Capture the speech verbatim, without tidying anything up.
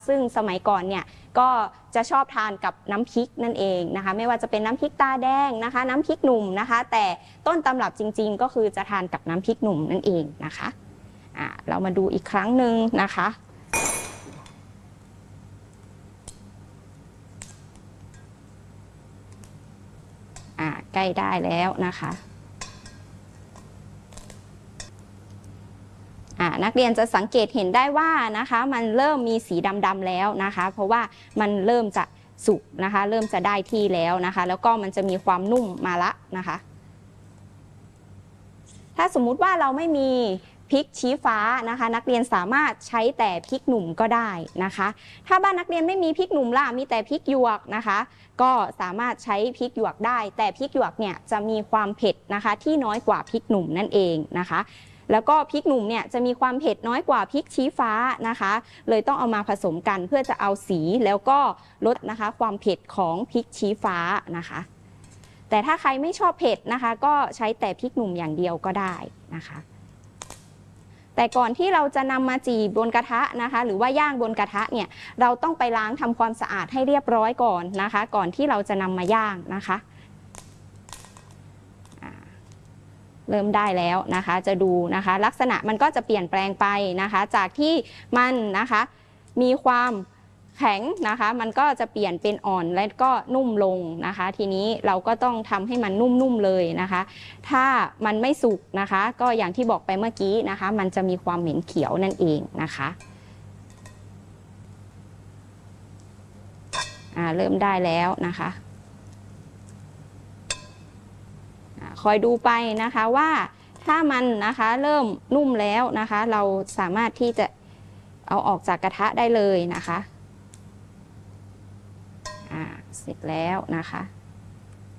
ซึ่งสมัยก่อนเนี่ยก็จะชอบทานกับน้ำพริกนั่นเองนะคะไม่ว่าจะเป็นน้ำพริกตาแดงนะคะน้ำพริกหนุ่มนะคะแต่ต้นตำรับจริงๆก็คือจะทานกับน้ำพริกหนุ่มนั่นเองนะคะอ่าเรามาดูอีกครั้งหนึ่งนะคะอ่าใกล้ได้แล้วนะคะนักเรียนจะสังเกตเห็นได้ว่านะคะมันเริ่มมีสีดำๆแล้วนะคะเพราะว่ามันเริ่มจะสุกนะคะเริ่มจะได้ที่แล้วนะคะแล้วก็มันจะมีความนุ่มมาละนะคะถ้าสมมุติว่าเราไม่มีพริกชี้ฟ้านะคะนักเรียนสามารถใช้แต่พริกหนุ่มก็ได้นะคะถ้าบ้านนักเรียนไม่มีพริกหนุ่มล่ะมีแต่พริกหยวกนะคะก็สามารถใช้พริกหยวกได้แต่พริกหยวกเนี่ยจะมีความเผ็ดนะคะที่น้อยกว่าพริกหนุ่มนั่นเองนะคะแล้วก็พริกหนุ่มเนี่ยจะมีความเผ็ดน้อยกว่าพริกชี้ฟ้านะคะเลยต้องเอามาผสมกันเพื่อจะเอาสีแล้วก็ลดนะคะความเผ็ดของพริกชี้ฟ้านะคะแต่ถ้าใครไม่ชอบเผ็ดนะคะก็ใช้แต่พริกหนุ่มอย่างเดียวก็ได้นะคะแต่ก่อนที่เราจะนำมาจีบบนกระทะนะคะหรือว่าย่างบนกระทะเนี่ยเราต้องไปล้างทำความสะอาดให้เรียบร้อยก่อนนะคะก่อนที่เราจะนำมาย่างนะคะเริ่มได้แล้วนะคะจะดูนะคะลักษณะมันก็จะเปลี่ยนแปลงไปนะคะจากที่มันนะคะมีความแข็งนะคะมันก็จะเปลี่ยนเป็นอ่อนและก็นุ่มลงนะคะทีนี้เราก็ต้องทำให้มันนุ่มๆเลยนะคะถ้ามันไม่สุกนะคะก็อย่างที่บอกไปเมื่อกี้นะคะมันจะมีความเหม็นเขียวนั่นเองนะคะอ่าเริ่มได้แล้วนะคะคอยดูไปนะคะว่าถ้ามันนะคะเริ่มนุ่มแล้วนะคะเราสามารถที่จะเอาออกจากกระทะได้เลยนะคะอ่าเสร็จแล้วนะคะ